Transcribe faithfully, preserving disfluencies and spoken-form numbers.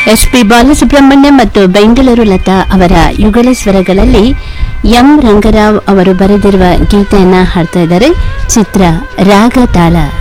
S P Balasubramanya ಮತ್ತು ಬೆಂಗಳೂರು ಲತಾ ಅವರ ಯುಗಲ ಸ್ವರಗಳಲ್ಲಿ M Ranga Rao ಅವರು ಬರೆದಿರುವ ಗೀತೆಯನ್ನ ಹಾಡ್ತಾ ಇದ್ದಾರೆ. ಚಿತ್ರ ರಾಗ ತಾಳ.